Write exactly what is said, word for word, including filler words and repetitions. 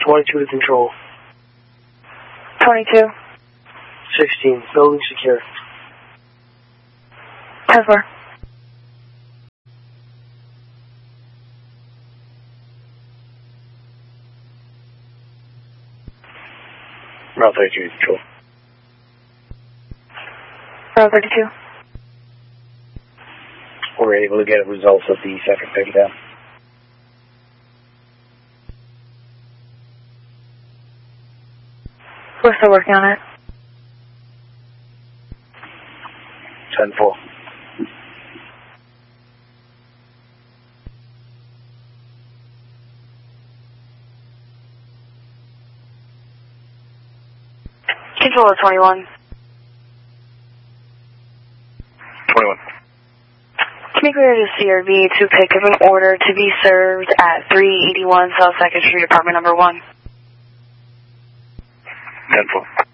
twenty-two to control. twenty-two. sixteen, building secure. ten four. Route thirty-two to control. Route thirty-two. We're able to get results of the second peg down. We're still working on it. ten four. Control twenty-one. twenty-one. Can you clear to C R V to pick up an order to be served at three eighty-one South second Street, apartment number one? ten four.